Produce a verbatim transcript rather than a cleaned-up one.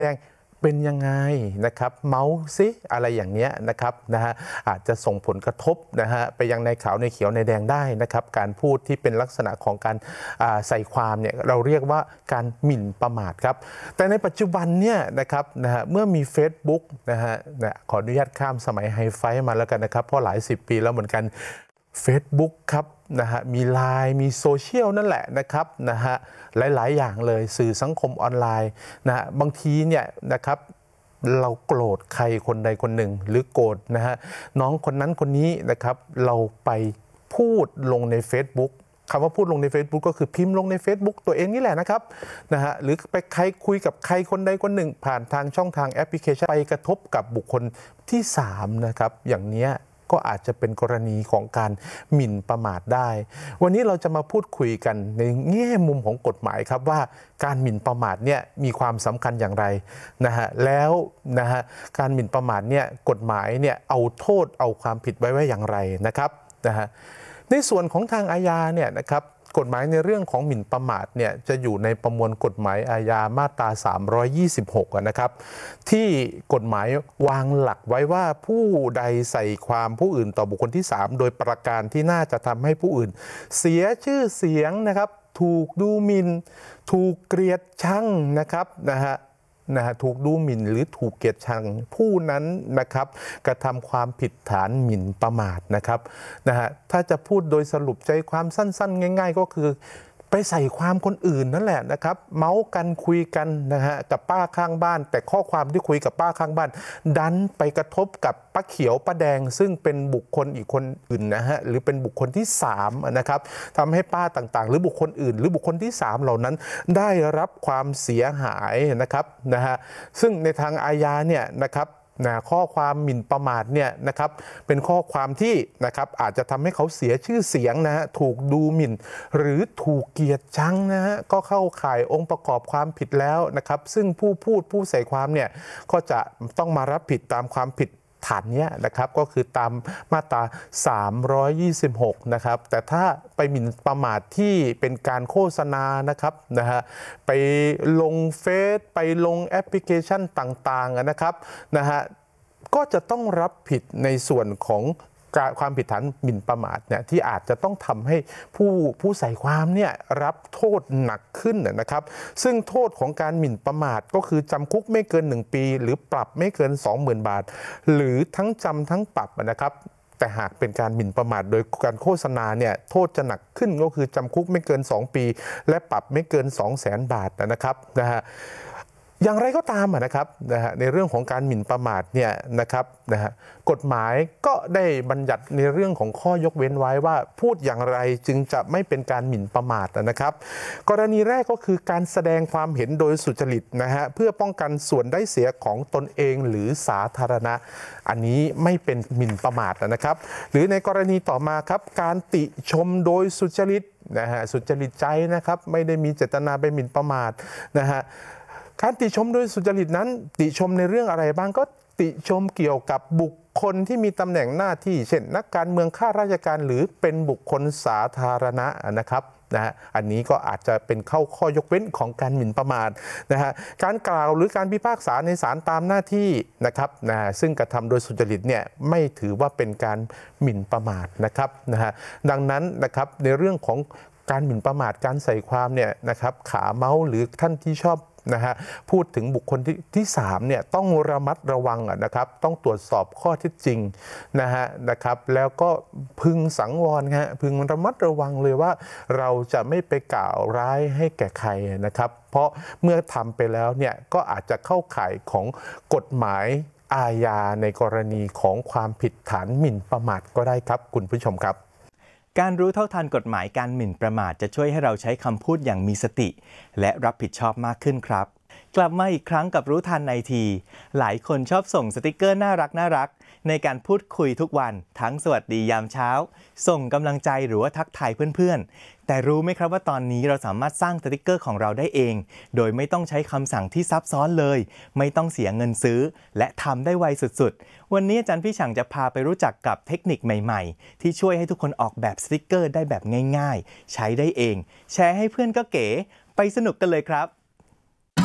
แดงเป็นยังไงนะครับเมาส์ซิอะไรอย่างเนี้ยนะครับนะฮะอาจจะส่งผลกระทบนะฮะไปยังในขาวในเขียวในแดงได้นะครับการพูดที่เป็นลักษณะของการใส่ความเนี่ยเราเรียกว่าการหมิ่นประมาทครับแต่ในปัจจุบันเนี่ยนะครับนะฮะเมื่อมี Facebook นะฮะขออนุญาตข้ามสมัยไฮไฟมาแล้วกันนะครับเพราะหลายสิบปีแล้วเหมือนกัน Facebook ครับนะฮะมี ไลน์ มีโซเชียลนั่นแหละนะครับนะฮะหลายๆอย่างเลยสื่อสังคมออนไลน์นะฮะบางทีเนี่ยนะครับเราโกรธใครคนใดคนหนึ่งหรือโกรธนะฮะน้องคนนั้นคนนี้นะครับเราไปพูดลงใน Facebook คำว่าพูดลงใน Facebook ก็คือพิมพ์ลงใน Facebook ตัวเองนี่แหละนะครับนะฮะหรือไปใครคุยกับใครคนใดคนหนึ่งผ่านทางช่องทางแอปพลิเคชันไปกระทบกับบุคคลที่สามนะครับอย่างเนี้ยก็อาจจะเป็นกรณีของการหมิ่นประมาทได้วันนี้เราจะมาพูดคุยกันในแง่มุมของกฎหมายครับว่าการหมิ่นประมาทเนี่ยมีความสำคัญอย่างไรนะฮะแล้วนะฮะการหมิ่นประมาทเนี่ยกฎหมายเนี่ยเอาโทษเอาความผิดไว้ไว้อย่างไรนะครับนะฮะในส่วนของทางอาญาเนี่ยนะครับกฎหมายในเรื่องของหมิ่นประมาทเนี่ยจะอยู่ในประมวลกฎหมายอาญามาตราสามร้อยยี่สิบหกนะครับที่กฎหมายวางหลักไว้ว่าผู้ใดใส่ความผู้อื่นต่อบุคคลที่สามโดยประการที่น่าจะทำให้ผู้อื่นเสียชื่อเสียงนะครับถูกดูหมิ่นถูกเกลียดชังนะครับนะฮะนะฮะถูกดูหมิ่นหรือถูกเกลียดชังผู้นั้นนะครับกระทำความผิดฐานหมิ่นประมาทนะครับนะฮะถ้าจะพูดโดยสรุปใจความสั้นๆง่ายๆก็คือไปใส่ความคนอื่นนั่นแหละนะครับเมาส์กันคุยกันนะฮะกับป้าข้างบ้านแต่ข้อความที่คุยกับป้าข้างบ้านดันไปกระทบกับป้าเขียวป้าแดงซึ่งเป็นบุคคลอีกคนอื่นนะฮะหรือเป็นบุคคลที่สามนะครับทำให้ป้าต่างๆหรือบุคคลอื่นหรือบุคคลที่สามเหล่านั้นได้รับความเสียหายนะครับนะฮะซึ่งในทางอาญาเนี่ยนะครับนะข้อความหมิ่นประมาทเนี่ยนะครับเป็นข้อความที่นะครับอาจจะทำให้เขาเสียชื่อเสียงนะฮะถูกดูหมิ่นหรือถูกเกลียดชังนะฮะก็เข้าข่ายองค์ประกอบความผิดแล้วนะครับซึ่งผู้พูดผู้ใส่ความเนี่ยก็จะต้องมารับผิดตามความผิดฐานนี้นะครับก็คือตามมาตราสามร้อยยี่สิบหกนะครับแต่ถ้าไปหมิ่นประมาทที่เป็นการโฆษณานะครับนะฮะไปลงเฟซไปลงแอปพลิเคชันต่างๆนะครับนะฮะก็จะต้องรับผิดในส่วนของความผิดฐานหมิ่นประมาทเนี่ยที่อาจจะต้องทำให้ผู้ผู้ใส่ความเนี่ยรับโทษหนักขึ้นนะครับซึ่งโทษของการหมิ่นประมาทก็คือจำคุกไม่เกินหนึ่งปีหรือปรับไม่เกิน สองหมื่น บาทหรือทั้งจำทั้งปรับนะครับแต่หากเป็นการหมิ่นประมาทโดยการโฆษณาเนี่ยโทษจะหนักขึ้นก็คือจำคุกไม่เกินสองปีและปรับไม่เกิน สองแสน บาทนะครับนะฮะอย่างไรก็ตามนะครับนะฮะในเรื่องของการหมิ่นประมาทเนี่ยนะครับนะฮะกฎหมายก็ได้บัญญัติในเรื่องของข้อยกเว้นไว้ว่าพูดอย่างไรจึงจะไม่เป็นการหมิ่นประมาทนะครับกรณีแรกก็คือการแสดงความเห็นโดยสุจริตนะฮะเพื่อป้องกันส่วนได้เสียของตนเองหรือสาธารณะอันนี้ไม่เป็นหมิ่นประมาทนะครับหรือในกรณีต่อมาครับการติชมโดยสุจริตนะฮะสุจริตใจนะครับไม่ได้มีเจตนาไปหมิ่นประมาทนะฮะการติชมโดยสุจริตนั้นติชมในเรื่องอะไรบ้างก็ติชมเกี่ยวกับบุคคลที่มีตำแหน่งหน้าที่เช่นนักการเมืองข้าราชการหรือเป็นบุคคลสาธารณะนะครับนะฮะอันนี้ก็อาจจะเป็นเข้าข้อยกเว้นของการหมิ่นประมาทนะฮะการกล่าวหรือการพิพากษาในศาลตามหน้าที่นะครับนะซึ่งกระทำโดยสุจริตเนี่ยไม่ถือว่าเป็นการหมิ่นประมาทนะครับนะฮะดังนั้นนะครับในเรื่องของการหมิ่นประมาทการใส่ความเนี่ยนะครับขาเมาส์หรือท่านที่ชอบนะฮะพูดถึงบุคคลที่ที่สามเนี่ยต้องระมัดระวังนะครับต้องตรวจสอบข้อเท็จจริงนะฮะนะครับแล้วก็พึงสังวรฮะพึงระมัดระวังเลยว่าเราจะไม่ไปกล่าวร้ายให้แก่ใครนะครับเพราะเมื่อทำไปแล้วเนี่ยก็อาจจะเข้าข่ายของกฎหมายอาญาในกรณีของความผิดฐานหมิ่นประมาทก็ได้ครับคุณผู้ชมครับการรู้เท่าทันกฎหมายการหมิ่นประมาทจะช่วยให้เราใช้คำพูดอย่างมีสติและรับผิดชอบมากขึ้นครับกลับมาอีกครั้งกับรู้ทันไอทีหลายคนชอบส่งสติกเกอร์น่ารักน่ารักในการพูดคุยทุกวันทั้งสวัสดียามเช้าส่งกำลังใจหรือว่าทักทายเพื่อนๆแต่รู้ไหมครับว่าตอนนี้เราสามารถสร้างสติกเกอร์ของเราได้เองโดยไม่ต้องใช้คำสั่งที่ซับซ้อนเลยไม่ต้องเสียเงินซื้อและทำได้ไวสุดๆวันนี้อาจารย์พี่ฉังจะพาไปรู้จักกับเทคนิคใหม่ๆที่ช่วยให้ทุกคนออกแบบสติกเกอร์ได้แบบง่ายๆใช้ได้เองแชร์ให้เพื่อนก็เก๋ไปสนุกกันเลยครับ